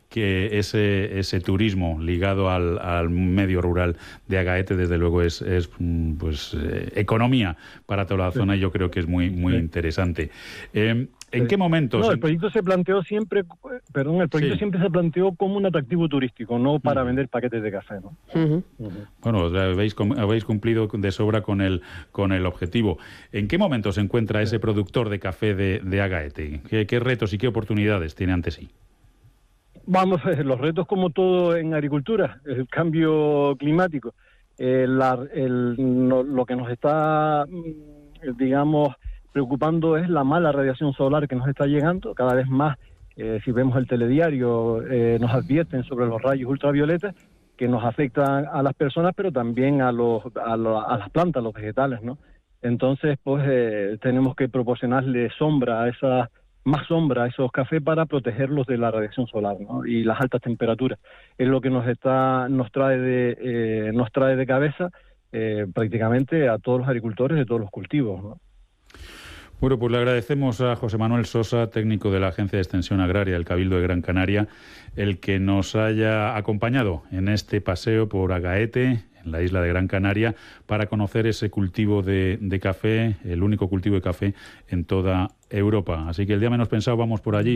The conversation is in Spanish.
que ese turismo ligado al medio rural de Agaete, desde luego, es economía para toda la zona, y yo creo que es muy interesante. ¿En qué momentos? No, el proyecto se planteó siempre, siempre se planteó como un atractivo turístico, no para vender paquetes de café, ¿no? Bueno, habéis cumplido de sobra con el objetivo. ¿En qué momento se encuentra ese productor de café de Agaete? ¿Qué retos y qué oportunidades tiene ante sí? Vamos, los retos, como todo en agricultura, el cambio climático, lo que nos está, digamos, preocupando es la mala radiación solar que nos está llegando cada vez más. Si vemos el telediario, nos advierten sobre los rayos ultravioletas que nos afectan a las personas, pero también a las plantas, a los vegetales, ¿no? Entonces, pues tenemos que proporcionarle más sombra a esos cafés para protegerlos de la radiación solar, ¿no? Y las altas temperaturas. Es lo que nos trae de cabeza prácticamente a todos los agricultores de todos los cultivos, ¿no? Bueno, pues le agradecemos a José Manuel Sosa, técnico de la Agencia de Extensión Agraria del Cabildo de Gran Canaria, el que nos haya acompañado en este paseo por Agaete, en la isla de Gran Canaria, para conocer ese cultivo de café, el único cultivo de café en toda Europa. Así que el día menos pensado vamos por allí.